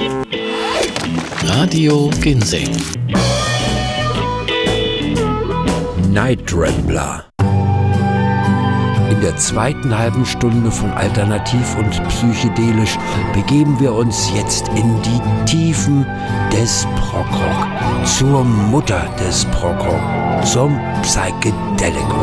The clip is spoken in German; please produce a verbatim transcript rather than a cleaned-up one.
Radio Ginseng. Night Rambler. In der zweiten halben Stunde von Alternativ und Psychedelisch begeben wir uns jetzt in die Tiefen des Prog-Rock, zur Mutter des Prog-Rock, zum Psychedelicum.